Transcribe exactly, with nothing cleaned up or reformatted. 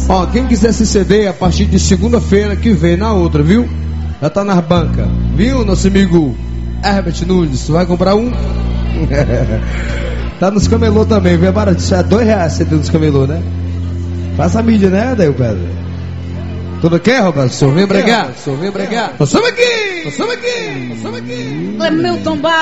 Ó, quem quiser esse C D, a partir de segunda-feira que vem, na outra, viu? Já tá nas bancas, viu, nosso amigo Herbert Nunes? Vai comprar um? Tá nos camelô também, viu? É barato, é dois reais C D nos camelô, né? Faça a mídia, né, daí o Pedro? Tudo ok, Roberto? Só vem bregar, só vem bregar. Nós somos aqui, nós somos aqui, nós somos aqui. Clemilton Bar.